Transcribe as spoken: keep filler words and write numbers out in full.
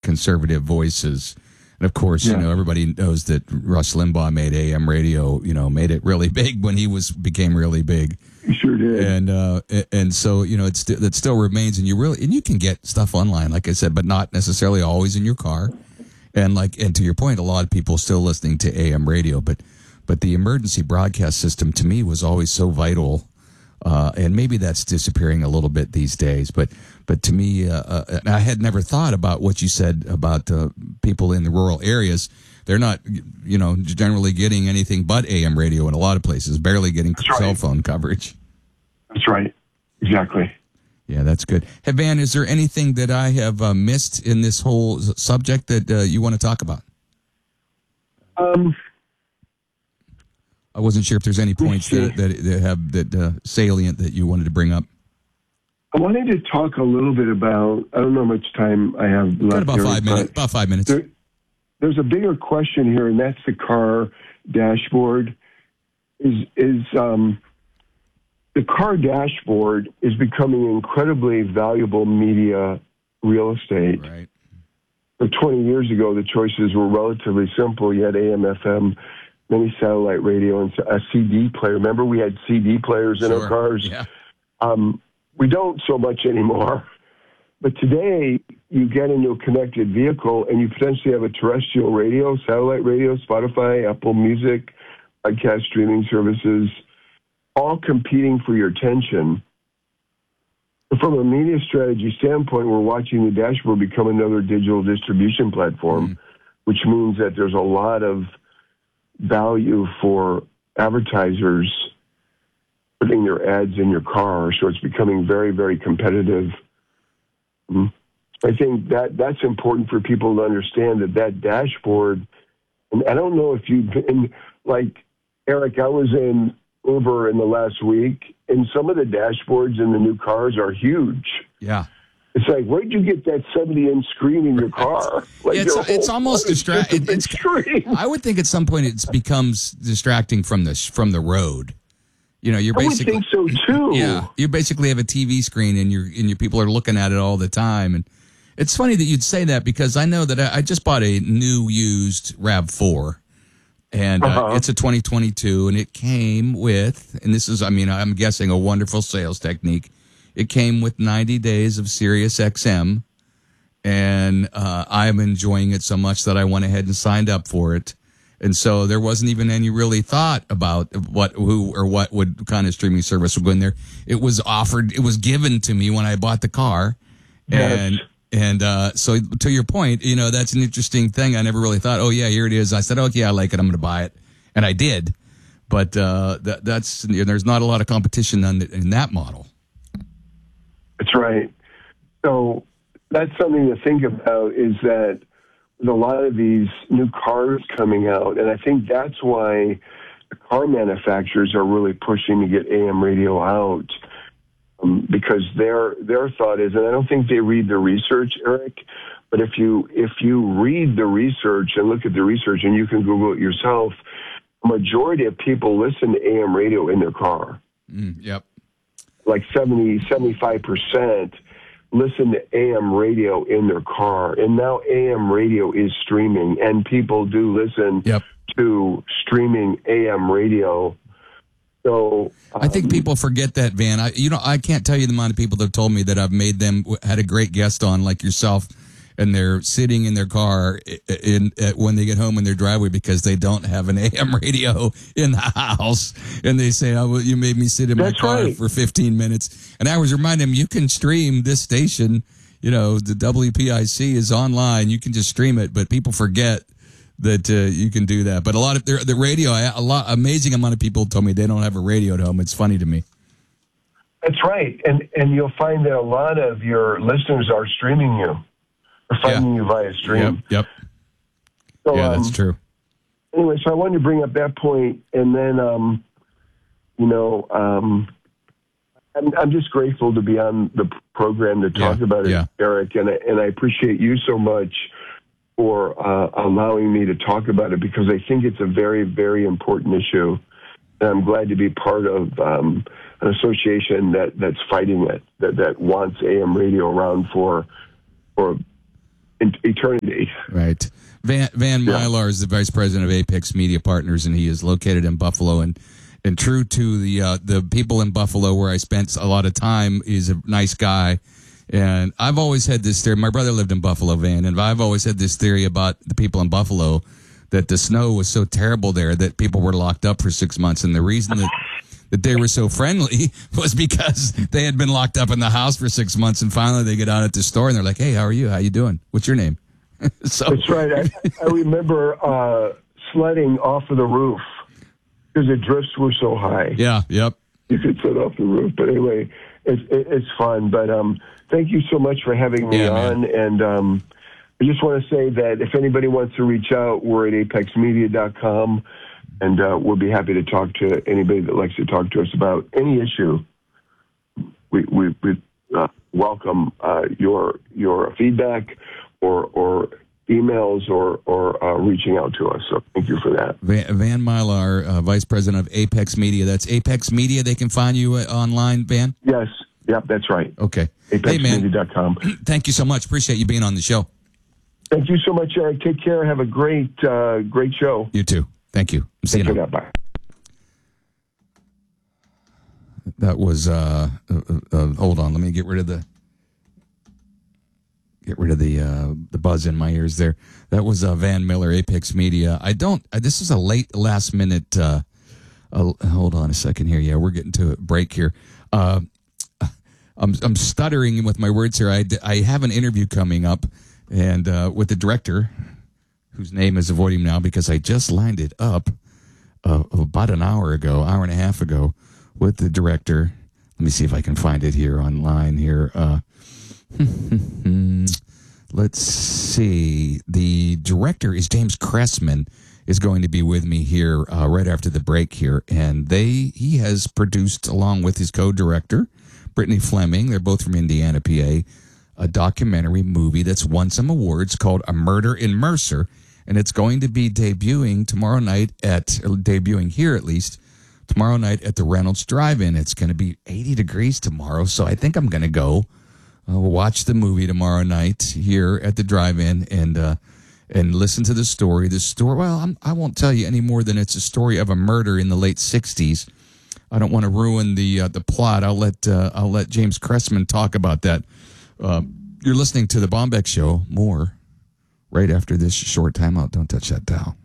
conservative voices. And of course, yeah. you know, everybody knows that Rush Limbaugh made A M radio, you know, made it really big when he was became really big. He sure did. And uh, and so, you know, it's it still remains, and you really and you can get stuff online, like I said, but not necessarily always in your car. And like and to your point, a lot of people still listening to A M radio, but but the emergency broadcast system to me was always so vital. Uh, and maybe that's disappearing a little bit these days, but but to me, uh, uh, I had never thought about what you said about uh, people in the rural areas. They're not, you know, generally getting anything but A M radio in a lot of places, barely getting that's cell right. phone coverage. That's right, exactly. Yeah, that's good. Hey, Van, is there anything that I have uh, missed in this whole subject that uh, you want to talk about? Um. I wasn't sure if there's any points that, that, that have that uh, salient that you wanted to bring up. I wanted to talk a little bit about. I don't know how much time I have left. Got about here, five minutes. About five minutes. There, there's a bigger question here, and that's the car dashboard. Is is um, the car dashboard is becoming incredibly valuable media real estate. Right. So twenty years ago, the choices were relatively simple. You had A M, F M. Many satellite radio and a C D player. Remember, we had C D players in sure. our cars. Yeah. Um, we don't so much anymore. But today, you get into a connected vehicle and you potentially have a terrestrial radio, satellite radio, Spotify, Apple Music, podcast streaming services, all competing for your attention. From a media strategy standpoint, we're watching the dashboard become another digital distribution platform, mm. which means that there's a lot of value for advertisers putting their ads in your car, so it's becoming very, very competitive. I think that that's important for people to understand that that dashboard, and I don't know if you've been, like, Eric, I was in Uber in the last week, and some of the dashboards in the new cars are huge. Yeah. It's like, where'd you get that seventy-inch screen in your car? Like yeah, it's it's almost distracting. It's, it's I would think at some point it becomes distracting from the from the road. You know, you're basically. I would think so too. Yeah, you basically have a T V screen, and you're and your people are looking at it all the time. And it's funny that you'd say that because I know that I, I just bought a new used RAV four, and uh, uh-huh. it's a twenty twenty-two, and it came with, and this is, I mean, I'm guessing a wonderful sales technique. It came with ninety days of Sirius X M, and uh, I'm enjoying it so much that I went ahead and signed up for it. And so there wasn't even any really thought about what, who, or what would kind of streaming service would go in there. It was offered, it was given to me when I bought the car, and yes. and uh, so to your point, you know, that's an interesting thing. I never really thought, oh yeah, here it is. I said, oh yeah, I like it. I'm going to buy it, and I did. But uh, that, that's you know, there's not a lot of competition on the, in that model. That's right. So that's something to think about, is that with a lot of these new cars coming out, and I think that's why the car manufacturers are really pushing to get A M radio out, um, because their their thought is, and I don't think they read the research, Eric, but if you if you read the research and look at the research, and you can Google it yourself, a majority of people listen to A M radio in their car. Mm, yep. Like seventy, seventy-five percent listen to A M radio in their car. And now A M radio is streaming, and people do listen yep. to streaming A M radio. So um, I think people forget that, Van. I, you know, I can't tell you the amount of people that have told me that I've made them, had a great guest on, like yourself, and they're sitting in their car in, in when they get home in their driveway because they don't have an A M radio in the house, and they say, "Oh, well, you made me sit in my That's car right. for fifteen minutes." And I was reminding them, you can stream this station. You know, the W P I C is online. You can just stream it, but people forget that uh, you can do that. But a lot of the radio, a lot amazing amount of people told me they don't have a radio at home. It's funny to me. That's right, and and you'll find that a lot of your listeners are streaming you. Finding yeah. you via stream. Yep. yep. So, yeah, um, that's true. Anyway, so I wanted to bring up that point, and then, um, you know, um, I'm, I'm just grateful to be on the program to talk yeah. about it, yeah. Eric, and I, and I appreciate you so much for uh, allowing me to talk about it, because I think it's a very, very important issue, and I'm glad to be part of um, an association that, that's fighting it, that, that wants A M radio around for for in eternity. Right. Van Van Yeah. Mylar is the vice president of Apex Media Partners, and he is located in Buffalo. And and true to the uh, the people in Buffalo, where I spent a lot of time, is a nice guy. And I've always had this theory. My brother lived in Buffalo, Van, and I've always had this theory about the people in Buffalo, that the snow was so terrible there that people were locked up for six months. And the reason that, that they were so friendly was because they had been locked up in the house for six months. And finally they get out at the store and they're like, hey, how are you? How you doing? What's your name? So That's right. I, I remember uh, sledding off of the roof because the drifts were so high. Yeah. Yep. You could sled off the roof. But anyway, it's, it's fun. But um, thank you so much for having me Yeah, on. man. And um, I just want to say that if anybody wants to reach out, we're at apex media dot com, and uh, we'll be happy to talk to anybody that likes to talk to us about any issue. We we, we uh, welcome uh, your your feedback or or emails or or uh, reaching out to us. So thank you for that. Van, Van Mylar, uh, vice president of Apex Media. That's Apex Media. They can find you uh, online, Van? Yes. Yep. That's right. Okay. apex Hey, man. media dot com. Thank you so much. Appreciate you being on the show. Thank you so much, Eric. Take care. Have a great, uh, great show. You too. Thank you. See you Take now. care. Bye. That was uh, uh, uh hold on, let me get rid of the get rid of the uh the buzz in my ears there. That was uh, Van Miller, Apex Media. I don't uh, this is a late last minute uh, uh hold on a second here. Yeah, we're getting to a break here. Uh I'm I'm stuttering with my words here. I I have an interview coming up and uh with the director, whose name is avoiding now because I just lined it up uh, about an hour ago, hour and a half ago, with the director. Let me see if I can find it here online here. Uh, let's see. The director is James Cressman, is going to be with me here uh, right after the break here. And they he has produced, along with his co-director, Brittany Fleming, they're both from Indiana, P A, a documentary movie that's won some awards called A Murder in Mercer. And it's going to be debuting tomorrow night at, or debuting here at least, tomorrow night at the Reynolds Drive-In. It's going to be eighty degrees tomorrow, so I think I'm going to go uh, watch the movie tomorrow night here at the Drive-In and uh, and listen to the story. The story, well, I'm, I won't tell you any more than it's a story of a murder in the late sixties. I don't want to ruin the uh, the plot. I'll let uh, I'll let James Cressman talk about that. Uh, you're listening to the Bombeck Show. More right after this short timeout. Don't touch that dial.